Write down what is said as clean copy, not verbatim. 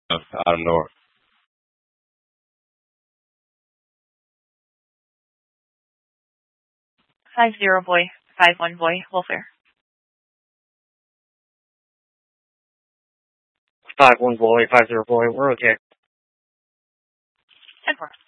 out of nowhere. 50 boy, 51 boy, welfare. 5-1 boy, 50 boy, we're okay. 10-4.